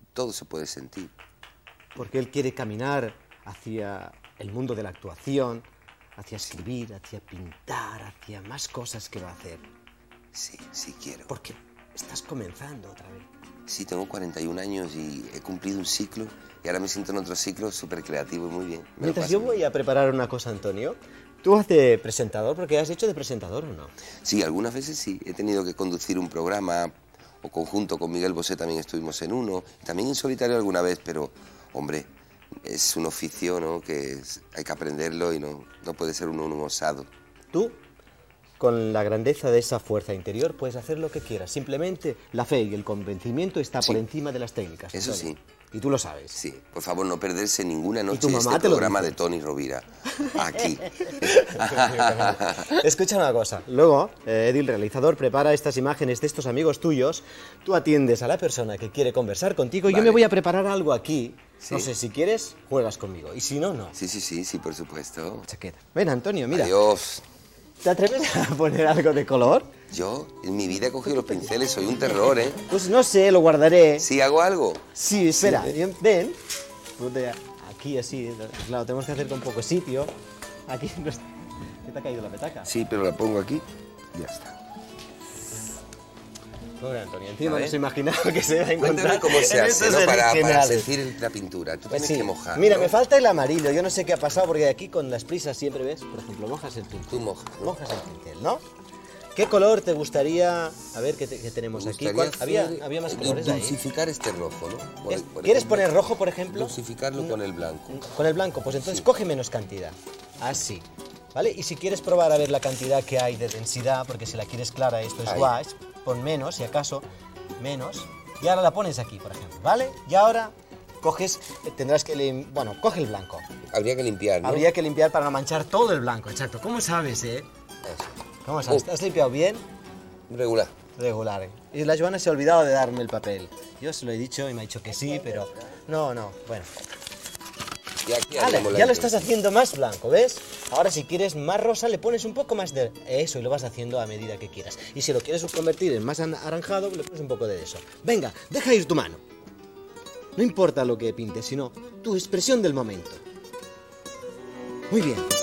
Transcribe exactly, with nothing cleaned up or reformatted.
todo se puede sentir. Porque él quiere caminar hacia el mundo de la actuación, hacia escribir, hacia pintar, hacia más cosas que va a hacer. Sí, sí quiero. Porque estás comenzando otra vez. Sí, tengo cuarenta y un años y he cumplido un ciclo y ahora me siento en otro ciclo súper creativo y muy bien. Me Mientras yo voy a preparar una cosa, Antonio, ¿tú haces de presentador? Porque has hecho de presentador, ¿o no? Sí, algunas veces sí. He tenido que conducir un programa o conjunto con Miguel Bosé, también estuvimos en uno. También en solitario alguna vez, pero, hombre, es un oficio, ¿no?, que es, hay que aprenderlo y no, no puede ser uno un osado. Tú, con la grandeza de esa fuerza interior, puedes hacer lo que quieras. Simplemente la fe y el convencimiento está Sí. por encima de las técnicas. Eso Antonio. sí. Y tú lo sabes. Sí, por favor, no perderse ninguna noche tu mamá este te lo programa dice. de Toni Rovira. Aquí. Escucha una cosa. Luego, eh, Eddie, el realizador, prepara estas imágenes de estos amigos tuyos. Tú atiendes a la persona que quiere conversar contigo. Y yo Vale. me voy a preparar algo aquí. Sí. No sé, si quieres, juegas conmigo. Y si no, no. Sí, sí, sí, sí, por supuesto. Chaqueta. Ven, Antonio, mira. Adiós. ¿Te atreves a poner algo de color? Yo en mi vida he cogido los pinceles, soy un terror, ¿eh? Pues no sé, lo guardaré. ¿Sí hago algo? Sí, espera, ven. Ponte aquí así, claro, tenemos que hacer con poco sitio. Aquí no está- ¿Qué te ha caído la petaca? Sí, pero la pongo aquí y ya está. Pobre Antonio, encima A no ver. se imaginaba que se iba a encontrar Cuéntame cómo se en hace, estos ¿no? Para, para originales. sentir la pintura. Tú Pues tienes sí. que mojar. Mira, ¿no? me falta el amarillo, yo no sé qué ha pasado porque aquí con las prisas siempre ves, por ejemplo, mojas el pincel. Tú mojas, ¿no? Mojas el pincel, ¿no? ¿Qué color te gustaría? A ver, ¿qué, te- qué tenemos Me aquí? gustaría ¿Cuál- ¿Había, hacer- había más eh, colores ahí? dulcificar este rojo, ¿no? Por- Es- por ¿Quieres ejemplo, poner rojo, por ejemplo? Dulcificarlo con el blanco. Con el blanco, pues entonces Sí. coge menos cantidad. Así. ¿Vale? Y si quieres probar a ver la cantidad que hay de densidad, porque si la quieres clara, esto es Ahí. wash, pon menos, si acaso, menos. Y ahora la pones aquí, por ejemplo, ¿vale? Y ahora coges, eh, tendrás que, lim- bueno, coge el blanco. Habría que limpiar, ¿no? Habría que limpiar para no manchar todo el blanco, exacto. ¿Cómo sabes, eh? Eso. ¿Cómo sabes? Oh. ¿Has limpiado bien? Regular. Regular. ¿eh? Y la Joana se ha olvidado de darme el papel. Yo se lo he dicho y me ha dicho que sí, pero... No, no, bueno. Y aquí Vale, haremos la ya lo introducción. estás haciendo más blanco, ¿ves? Ahora si quieres más rosa le pones un poco más de eso y lo vas haciendo a medida que quieras. Y si lo quieres convertir en más anaranjado, le pones un poco de eso. Venga, deja ir tu mano. No importa lo que pintes, sino tu expresión del momento. Muy bien.